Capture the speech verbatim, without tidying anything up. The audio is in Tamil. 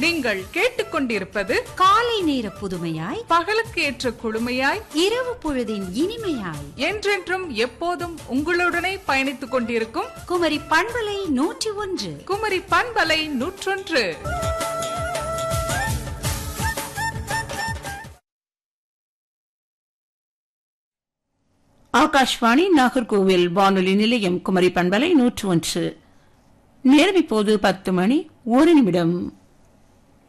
நீங்கள் கேட்டுக்கொண்டிருப்பது காலை நேர புதுமையாய், பகலுக்கு ஏற்ற குழுமையாய், இரவு பொழுதின் இனிமையாய், என்றென்றும் எப்போதும் உங்களுடனே பயணித்துக் கொண்டிருக்கும் குமரி பண்பலை நூற்றி ஒன்று. குமரி பண்பலை நூற்றொன்று. ஆகாஷ்வாணி நாகர்கோவில் வானொலி நிலையம் குமரி பண்பலை நூற்று ஒன்று. நேரம் இப்போது பத்து மணி ஒரு நிமிடம்.